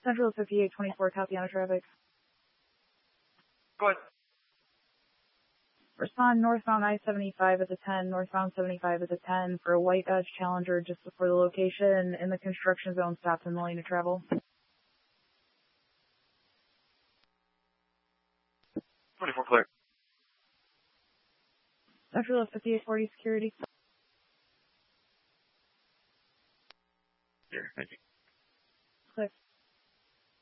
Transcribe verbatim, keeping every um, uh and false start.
Central fifty-eight twenty-four, copy on traffic. Go ahead. Respond northbound I seventy-five at the ten, northbound seventy-five at the ten for a white Dodge Challenger just before the location in the construction zone stops in the lane of travel. twenty-four clear. Central fifty-eight forty security. Here, thank you. Clear.